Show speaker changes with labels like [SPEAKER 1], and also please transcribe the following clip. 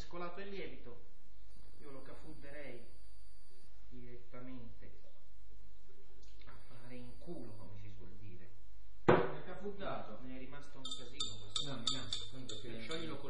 [SPEAKER 1] mescolato il lievito, io lo cafudderei direttamente a fare in culo, come si suol dire.
[SPEAKER 2] È cafuddato.
[SPEAKER 1] Ne è rimasto un casino questo.
[SPEAKER 2] No, scioglilo